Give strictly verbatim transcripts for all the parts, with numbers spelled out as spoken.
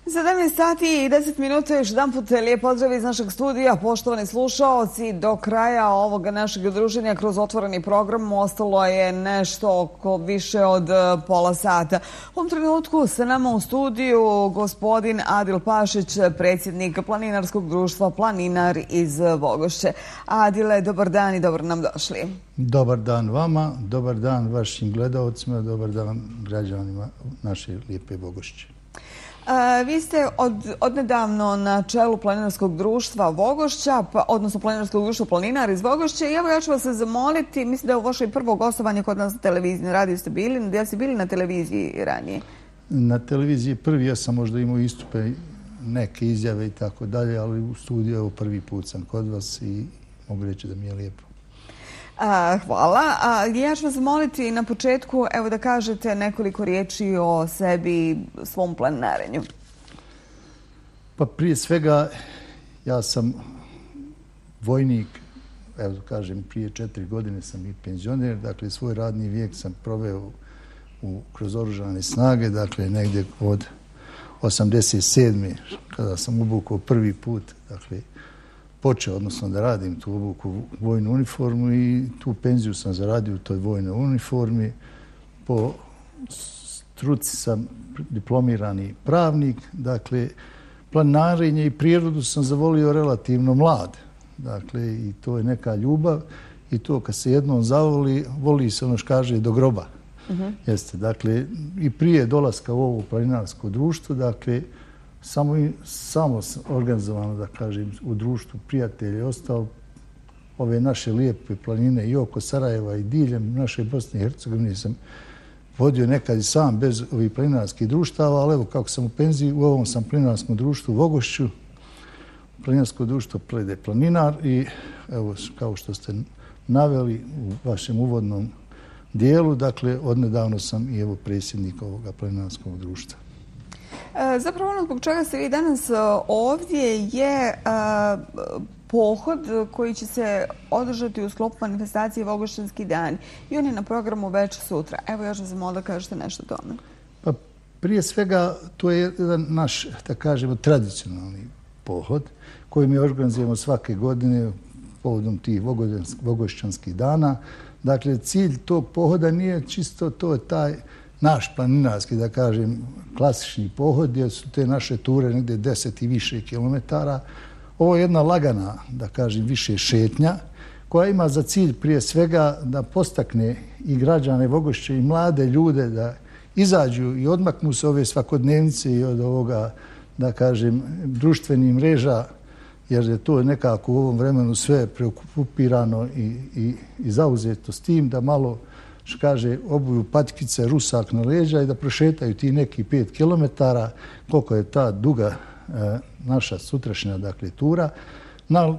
sedamnaest sati i deset minuta, još jedan put lijep pozdrav iz našeg studija. Poštovani slušaoci, do kraja ovog našeg druženja kroz otvoreni program ostalo je nešto oko više od pola sata. U ovom trenutku sa nama u studiju gospodin Adil Pašić, predsjednik Planinarskog društva Planinar iz Vogošće. Adile, dobar dan i dobro nam došli. Dobar dan vama, dobar dan vašim gledaocima, dobar dan građanima naše lijepe Vogošće. Vi ste od, odnedavno na čelu Planinarskog društva Vogošća, pa, odnosno Planinarskog društva Planinar iz Vogošće. I evo ja ću vas se zamoliti, mislim da je u vaše prvo gostovanje kod nas na televiziji, na radiju ste bili, gdje ste bili na televiziji ranije? Na televiziji prvi, ja sam možda imao istupe, neke izjave i tako dalje, ali u studiju evo prvi put sam kod vas i mogu reći da mi je lijepo. A, hvala. A, ja ću vas moliti na početku evo da kažete nekoliko riječi o sebi, svom planinarenju. Pa prije svega ja sam vojnik, evo da kažem prije četiri godine sam i penzioner, dakle svoj radni vijek sam proveo u, kroz oružane snage, dakle negdje od osamdeset sedme kada sam obukao prvi put, dakle počeo, odnosno da radim tu obuku vojnu uniformu i tu penziju sam zaradio u toj vojnoj uniformi. Po struci sam diplomirani pravnik, dakle planinarenje i prirodu sam zavolio relativno mlad. Dakle, i to je neka ljubav i to kad se jednom zavoli, voli se ono što kaže do groba. Uh-huh. Jeste, dakle, i prije dolaska u ovo planinarsko društvo, dakle, Samo, samo organizovano, da kažem, u društvu prijatelja je ostao ove naše lijepe planine i oko Sarajeva i diljem naše Bosne i Hercegovine sam vodio nekad i sam bez ovih planinarskih društava, ali evo kako sam u penziji, u ovom sam planinarskom društvu u Vogošću, planinarsko društvo Plede Planinar i evo kao što ste naveli u vašem uvodnom dijelu, dakle odnedavno sam i evo predsjednik ovoga planinarskog društva. Zapravo ono zbog čega ste vi danas ovdje je pohod koji će se održati u sklopu manifestacije Vogošćanski dan i on je na programu već sutra. Evo još vas molim da kažete nešto o tome. Pa prije svega to je jedan naš, da kažemo, tradicionalni pohod koji mi organizujemo svake godine povodom tih Vogošćanskih dana. Dakle, cilj tog pohoda nije čisto to taj naš planinarski, da kažem, klasični pohod, gdje su te naše ture negdje deset i više kilometara. Ovo je jedna lagana, da kažem, više šetnja, koja ima za cilj prije svega da postakne i građane Vogošće i mlade ljude da izađu i odmaknu se ove svakodnevnice i od ovoga, da kažem, društvenih mreža, jer je to nekako u ovom vremenu sve preokupirano i, i, i zauzeto s tim da malo što kaže, obuju patkice, rusak na leđa i da prošetaju ti neki pet kilometara, koliko je ta duga e, naša sutrašnja, dakle, tura. Na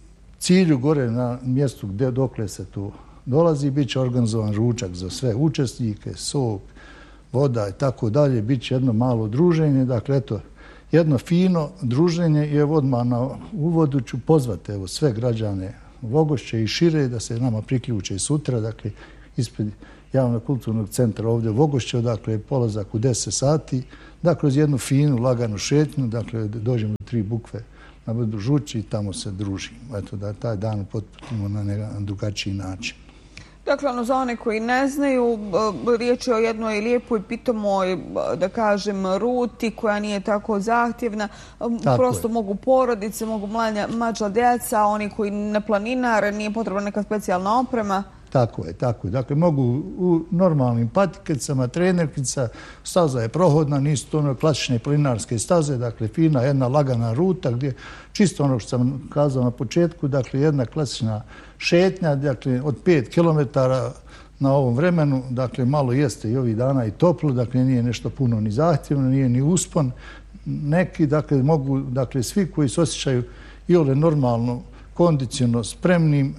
cilju gore, na mjestu gdje dokle se tu dolazi, bit će organizovan ručak za sve učesnike, sok, voda i tako dalje, bit će jedno malo druženje, dakle, eto, jedno fino druženje i evo odmah na uvodu ću pozvati evo, sve građane Vogošće i šire da se nama priključe i sutra, dakle, ispred javnog kulturnog centra ovdje u Vogošću, dakle, polazak u deset sati, da kroz jednu finu, laganu šetnju, dakle, dođemo do tri bukve na Brdu Žući i tamo se družimo. Eto, da taj dan potputimo na jedan drugačiji način. Dakle, ono, za one koji ne znaju, riječ je o jednoj lijepoj, pitomoj, da kažem, ruti koja nije tako zahtjevna. Tako Prosto je. Mogu porodice, mogu mlanja, mlađa djeca, oni koji ne planinare, nije potrebna neka specijalna oprema. Tako je, tako je. Dakle, mogu u normalnim patikicama, trenerkica, staza je prohodna, nisu to ono klasične planinarske staze, dakle, fina, jedna lagana ruta gdje čisto ono što sam kazao na početku, dakle, jedna klasična šetnja, dakle, od pet kilometara na ovom vremenu, dakle, malo jeste i ovih dana i toplo, dakle, nije nešto puno ni zahtjevno, nije ni uspon. Neki, dakle, mogu, dakle, svi koji se osjećaju i ole normalno, kondiciono spremnim,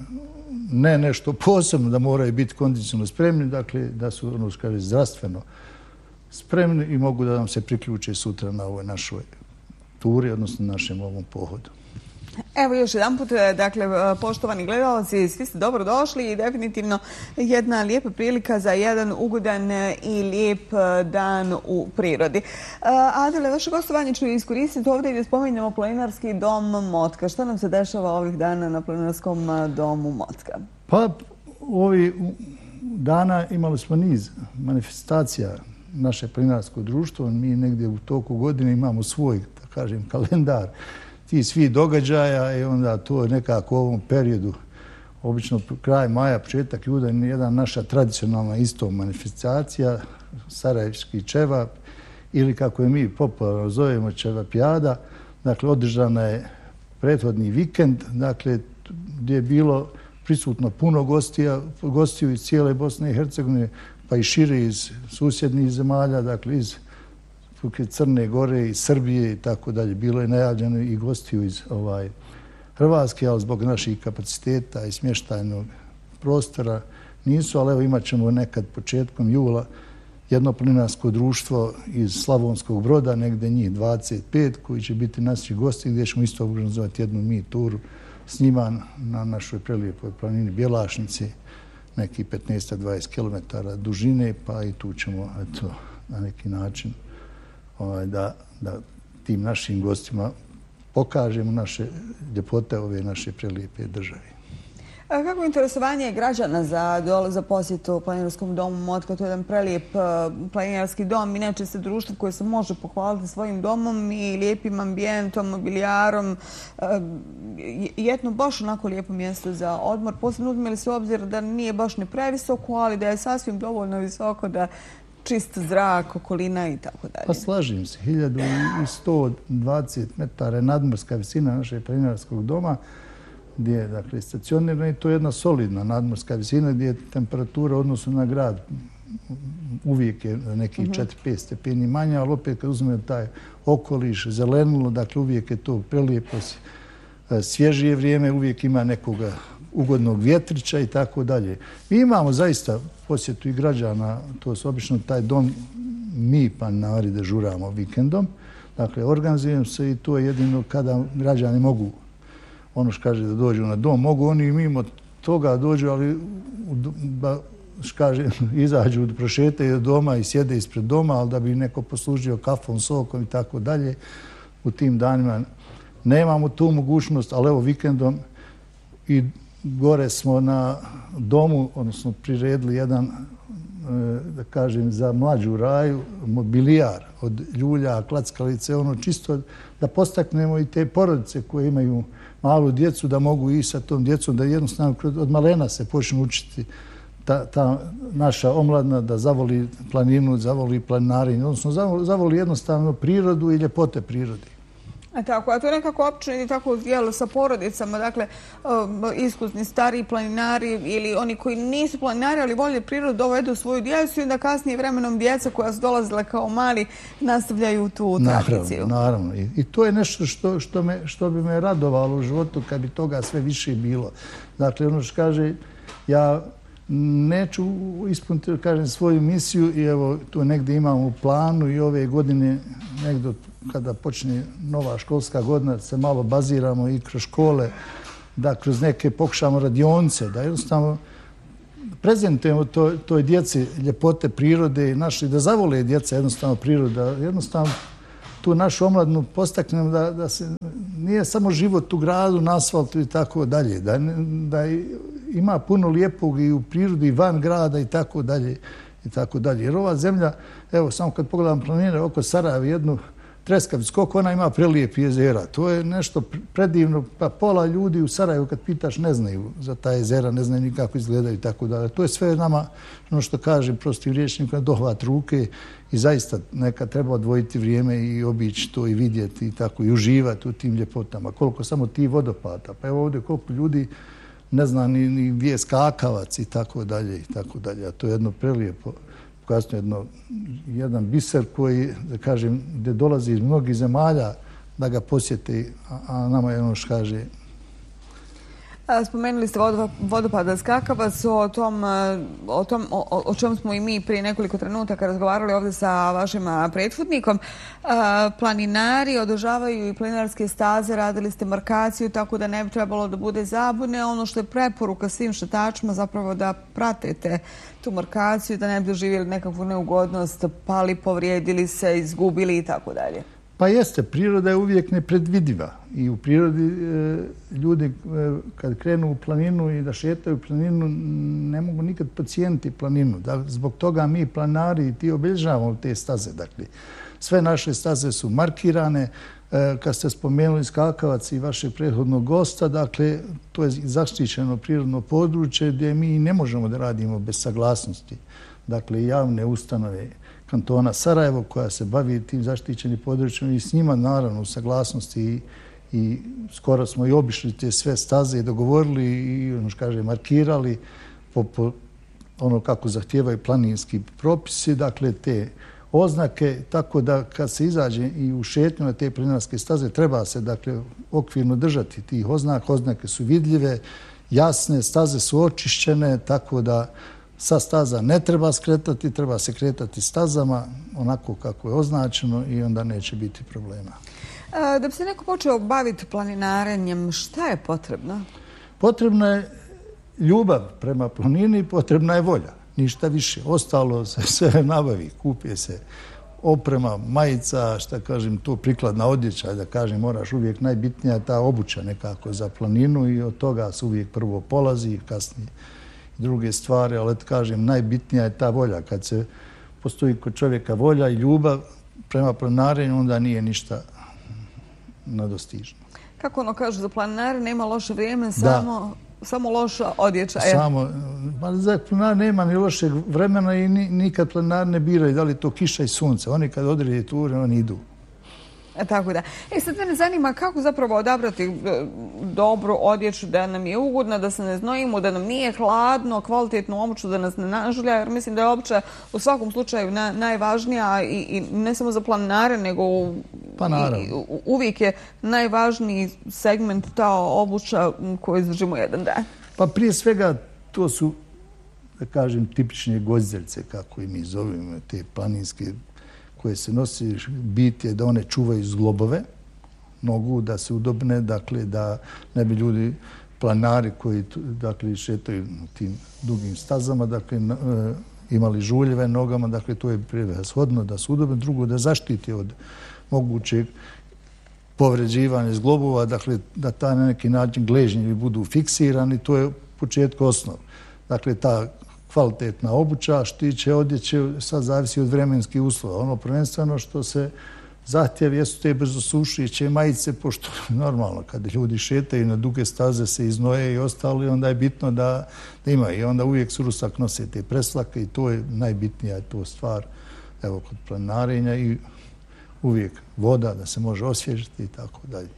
ne nešto posebno da moraju biti kondicionalno spremni, dakle da su ono što kaže zdravstveno spremni i mogu da nam se priključe sutra na ovoj našoj turi, odnosno našem ovom pohodu. Evo još jedan put, dakle, poštovani gledalci, svi ste dobro došli i definitivno jedna lijepa prilika za jedan ugodan i lijep dan u prirodi. Adele, vaše gostovanje ću iskoristiti ovdje gdje spominjamo Planinarski dom Motka. Šta nam se dešava ovih dana na Planinarskom domu Motka? Pa, ovih dana imali smo niz manifestacija naše planinarsko društvo. Mi negdje u toku godine imamo svoj, da kažem, kalendar ti svi događaja i onda to nekako u ovom periodu, obično kraj maja, početak juda, jedna naša tradicionalna isto manifestacija, Sarajevski čevap ili kako je mi popularno zovemo čevapijada. Dakle, održana je prethodni vikend, dakle, gdje je bilo prisutno puno gostija, gostiju iz cijele Bosne i Hercegovine, pa i šire iz susjednih zemalja, dakle iz Crne Gore, iz Srbije i tako dalje. Bilo je najavljeno i gostiju iz ovaj, Hrvatske, ali zbog naših kapaciteta i smještajnog prostora nisu, ali evo imat ćemo nekad početkom jula jedno planinarsko društvo iz Slavonskog Broda, negdje njih dvadeset pet, koji će biti naši gosti, gdje ćemo isto organizovati jednu mi turu s njima na našoj prelijepoj planini Bjelašnici, neki petnaest do dvadeset kilometara dužine, pa i tu ćemo eto, na neki način ovaj, da, da tim našim gostima pokažemo naše ljepote ove naše prelijepe države. A kako je interesovanje građana za, za posjetu Planinarskom domu Motka? To je jedan prelijep planinarski dom. Inače ste društvo koje se može pohvaliti svojim domom i lijepim ambijentom, mobilijarom. Jedno baš onako lijepo mjesto za odmor. Posebno uzmeli se u obzir da nije baš ne previsoko, ali da je sasvim dovoljno visoko da čist zrak, okolina i tako dalje. Pa slažem se. hiljadu sto dvadeset metara je nadmorska visina našeg planinarskog doma, gdje je dakle, stacionirana i to je jedna solidna nadmorska visina gdje je temperatura u odnosu na grad uvijek je nekih četiri do pet stepeni manja, ali opet kad uzmemo taj okoliš, zelenilo, dakle uvijek je to prelijepo, svježije vrijeme, uvijek ima nekoga ugodnog vjetrića i tako dalje. Mi imamo zaista posjetu i građana, to su obično taj dom mi planinari dežuramo vikendom, dakle organizujemo se i to je jedino kada građani mogu, ono što kaže da dođu na dom, mogu oni i mimo toga dođu, ali da, kaže, izađu, prošetaju do doma i sjede ispred doma, ali da bi neko poslužio kafom, sokom i tako dalje. U tim danima nemamo tu mogućnost, ali evo vikendom i gore smo na domu, odnosno priredili jedan, da kažem, za mlađu raju, mobilijar od ljulja, klackalice, ono čisto da postaknemo i te porodice koje imaju malu djecu, da mogu i sa tom djecom, da jednostavno od malena se počne učiti ta, ta naša omladna da zavoli planinu, zavoli planinarenje, odnosno zavoli, zavoli jednostavno prirodu i ljepote prirode. A tako, a to je nekako općeno i tako dijelo sa porodicama, dakle, iskusni stariji planinari ili oni koji nisu planinari, ali volje prirodu, dovedu svoju djecu i onda kasnije vremenom djeca koja su dolazila kao mali nastavljaju tu tradiciju. Naravno, naravno. I, i to je nešto što, što, me, što bi me radovalo u životu kad bi toga sve više bilo. Dakle, ono što kaže, ja neću ispuniti, kažem, svoju misiju i evo, tu negdje imam u planu i ove godine, negdje kada počne nova školska godina, se malo baziramo i kroz škole, da kroz neke pokušamo radionice, da jednostavno prezentujemo to, toj djeci ljepote prirode i našli, da zavole djeca jednostavno priroda, jednostavno tu našu omladnu postaknemo da, da se nije samo život u gradu, na asfaltu i tako dalje, da, da ima puno lijepog i u prirodi i van grada i tako dalje i tako dalje. Jer ova zemlja, evo samo kad pogledam planine oko Sarajeva, jednu Treskavicu, koliko ona ima prelijepi jezera. To je nešto predivno, pa pola ljudi u Sarajevu kad pitaš ne znaju za ta jezera, ne znaju ni kako izgledaju i tako dalje. To je sve nama, ono što kažem, prostim rječnikom, dohvat ruke i zaista neka treba odvojiti vrijeme i obići to i vidjeti i tako i uživati u tim ljepotama. Koliko samo ti vodopata, pa evo ovdje koliko ljudi ne zna ni, ni gdje je skakavac i tako dalje i tako dalje. A to je jedno prelijepo, kasno jedno, jedan biser koji, da kažem, gdje dolazi iz mnogih zemalja da ga posjeti, a, a nama je ono što kaže Spomenuli ste vodopad skakavac, o tom, o, tom, o, o čemu smo i mi prije nekoliko trenutaka razgovarali ovdje sa vašim prethodnikom. Planinari održavaju i planinarske staze, radili ste markaciju, tako da ne bi trebalo da bude zabune. Ono što je preporuka svim šetačima zapravo da pratite tu markaciju, da ne bi doživjeli nekakvu neugodnost, pali, povrijedili se, izgubili i tako dalje. Pa jeste, priroda je uvijek nepredvidiva i u prirodi e, ljudi e, kad krenu u planinu i da šetaju planinu ne mogu nikad pacijenti planinu. Da, zbog toga mi planinari i ti obilježavamo te staze. Dakle, sve naše staze su markirane. E, kad ste spomenuli skakavac i vašeg prethodnog gosta, dakle, to je zaštićeno prirodno područje gdje mi ne možemo da radimo bez saglasnosti. Dakle, javne ustanove kantona Sarajevo koja se bavi tim zaštićenim područjem i s njima naravno u saglasnosti i, i skoro smo i obišli te sve staze i dogovorili i ono što kaže markirali po, po ono kako zahtijevaju planinski propisi, dakle te oznake, tako da kad se izađe i u šetnju na te planinarske staze treba se dakle okvirno držati tih oznaka, oznake su vidljive, jasne, staze su očišćene, tako da sa staza ne treba skretati, treba se kretati stazama onako kako je označeno i onda neće biti problema. Da bi se neko počeo baviti planinarenjem, šta je potrebno? Potrebna je ljubav prema planini, potrebna je volja. Ništa više. Ostalo se sve nabavi, kupije se oprema, majica, šta kažem, to prikladna odjeća, da kažem, moraš uvijek najbitnija je ta obuća nekako za planinu i od toga se uvijek prvo polazi, kasnije druge stvari, ali kažem, najbitnija je ta volja. Kad se postoji kod čovjeka volja i ljubav prema planinarenju, onda nije ništa nadostižno. Kako ono kažu, za planinare nema loše vrijeme, samo, samo loša odjeća. Samo, pa za planinar nema ni lošeg vremena i ni, nikad planinar ne biraju da li to kiša i sunce. Oni kad odrede ture, oni idu. Tako da. E sad mene zanima kako zapravo odabrati dobru odjeću da nam je ugodna, da se ne znojimo, da nam nije hladno, kvalitetnu obuću da nas ne nažulja, jer mislim da je obuća u svakom slučaju na, najvažnija i, i ne samo za planinare, nego pa i, uvijek je najvažniji segment ta obuća koju izdržimo jedan dan. Pa prije svega to su, da kažem, tipične gozdeljce, kako i mi zovemo, te planinske koje se nosi, bit je da one čuvaju zglobove nogu, da se udobne, dakle da ne bi ljudi, planinari koji dakle, šetaju tim dugim stazama, dakle imali žuljeve nogama, dakle to je prevashodno da se udobne, drugo da zaštiti od mogućeg povređivanja zglobova, dakle da ta na neki način gležnjevi budu fiksirani, to je u početku osnov. Dakle, ta kvalitetna obuća, štiće odjeće, sad zavisi od vremenskih uslova. Ono prvenstveno što se zahtjev jesu te brzosušiće majice, pošto normalno kad ljudi šetaju na duge staze se iznoje i ostali, onda je bitno da, da ima. I onda uvijek surusak nose te preslake i to je najbitnija je to stvar evo, kod planinarenja i uvijek voda da se može osvježiti i tako dalje.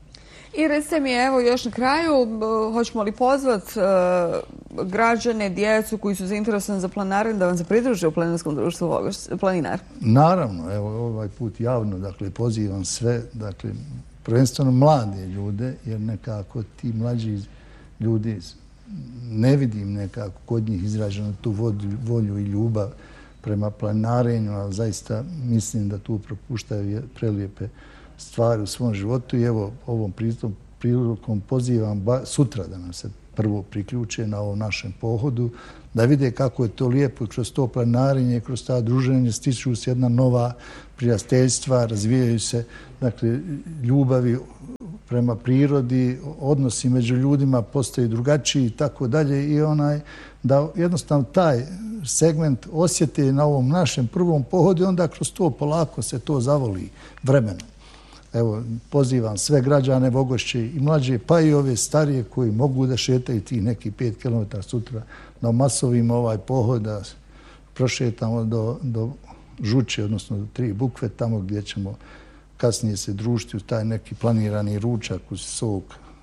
I recite mi, evo još na kraju, hoćemo li pozvati uh, građane, djecu koji su zainteresovani za planinarenje da vam se pridruže u planinarskom društvu Planinar? Naravno, evo ovaj put javno, dakle, pozivam sve, dakle, prvenstveno mlade ljude, jer nekako ti mlađi ljudi ne vidim nekako kod njih izraženo tu volju i ljubav prema planinarenju, ali zaista mislim da tu propuštaju prelijepe stvari u svom životu i evo ovom prilikom pozivam sutra da nam se prvo priključe na ovom našem pohodu, da vide kako je to lijepo i kroz to planinarenje, kroz ta druženje stiču se jedna nova prijateljstva, razvijaju se dakle, ljubavi prema prirodi, odnosi među ljudima postaju drugačiji i tako dalje i onaj da jednostavno taj segment osjeti na ovom našem prvom pohodu i onda kroz to polako se to zavoli vremenom. Evo, pozivam sve građane Vogošće i mlađe, pa i ove starije koji mogu da šetaju tih nekih pet kilometara sutra na masovima ovaj pohod, da prošetamo do, do Žuće, odnosno do Tri bukve, tamo gdje ćemo kasnije se družiti u taj neki planirani ručak uz sok,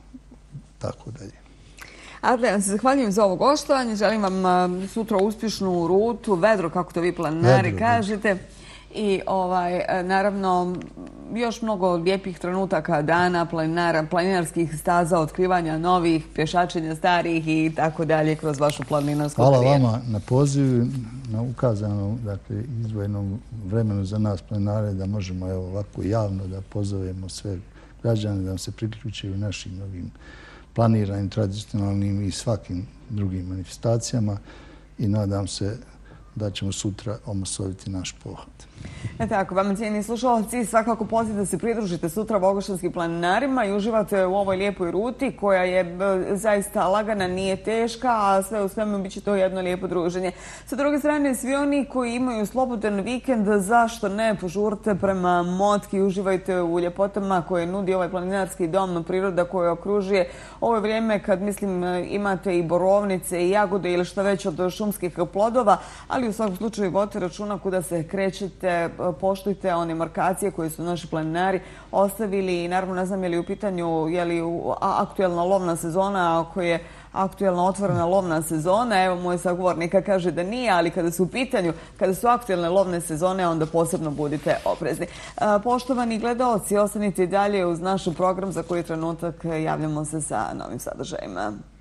tako dalje. Adle, ja se zahvaljujem za ovo gostovanje. Želim vam sutra uspješnu rutu, vedro, kako to vi planinari kažete. I ovaj, naravno, još mnogo lijepih trenutaka, dana, planinara, planinarskih staza, otkrivanja novih, pješačenja starih i tako dalje kroz vašu planinarsku karijeru. Hvala vama na pozivu, na ukazanom, dakle, izdvojenom vremenu za nas planinare da možemo evo ovako javno da pozovemo sve građane da nam se priključuju našim novim planiranim, tradicionalnim i svakim drugim manifestacijama i nadam se da ćemo sutra omasoviti naš pohod. E tako, vama cijeni slušalci, svakako poziv da se pridružite sutra Vogošćanskim planinarima i uživate u ovoj lijepoj ruti koja je zaista lagana, nije teška, a sve u svemu bit će to jedno lijepo druženje. Sa druge strane, svi oni koji imaju slobodan vikend, zašto ne, požurte prema Motki, uživajte u ljepotama koje nudi ovaj planinarski dom, priroda koja okružuje. Ovo je vrijeme kad, mislim, imate i borovnice i jagode ili šta već od šumskih plodova, ali u svakom slučaju vodite računa kuda se krećete, poštujte one markacije koje su naši planinari ostavili i naravno ne znam je li u pitanju je li aktuelna lovna sezona, ako je aktuelna otvorena lovna sezona, evo moj sagovornika kaže da nije, ali kada su u pitanju, kada su aktuelne lovne sezone, onda posebno budite oprezni. Poštovani gledaoci, ostanite i dalje uz naš program za koji trenutak javljamo se sa novim sadržajima.